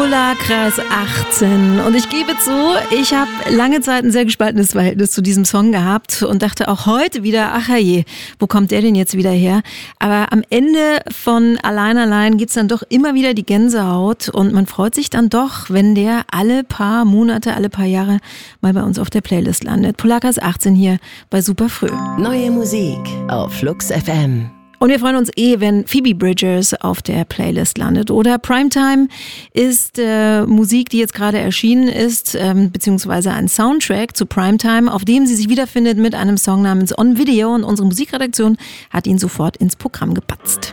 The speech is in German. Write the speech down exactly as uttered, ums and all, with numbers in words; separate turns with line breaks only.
Polarkreis achtzehn. Und ich gebe zu, ich habe lange Zeit ein sehr gespaltenes Verhältnis zu diesem Song gehabt und dachte auch heute wieder, ach je, wo kommt der denn jetzt wieder her? Aber am Ende von Allein Allein gibt's dann doch immer wieder die Gänsehaut und man freut sich dann doch, wenn der alle paar Monate, alle paar Jahre mal bei uns auf der Playlist landet. Polarkreis achtzehn hier bei Superfrüh.
Neue Musik auf Flux F M.
Und wir freuen uns eh, wenn Phoebe Bridgers auf der Playlist landet. Oder Primetime ist äh, Musik, die jetzt gerade erschienen ist, ähm, beziehungsweise ein Soundtrack zu Primetime, auf dem sie sich wiederfindet mit einem Song namens On Video. Und unsere Musikredaktion hat ihn sofort ins Programm gepatzt.